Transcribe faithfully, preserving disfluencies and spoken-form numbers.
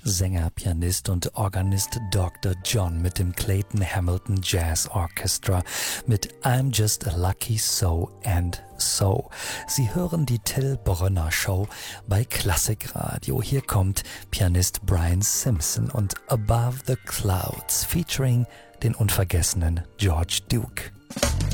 Sänger, Pianist und Organist Doktor John mit dem Clayton Hamilton Jazz Orchestra mit I'm Just a Lucky So and So. Sie hören die Till Brönner Show bei Klassikradio. Hier kommt Pianist Brian Simpson und Above the Clouds featuring den unvergessenen George Duke.